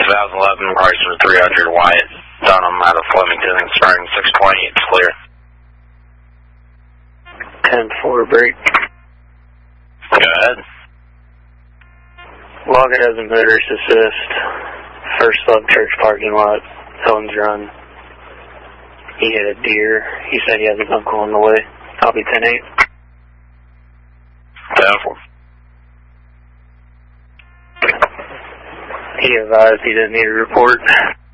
2011 Chrysler 300 Wyatt Dunham out of Flemington and starting 620. It's clear. 10-4 break. Go ahead. Loggett has a motorist assist. First Love Church parking lot. Owens Run. He hit a deer. He said he has an uncle on the way. Copy 10-8. 10-4. He advised he didn't need a report.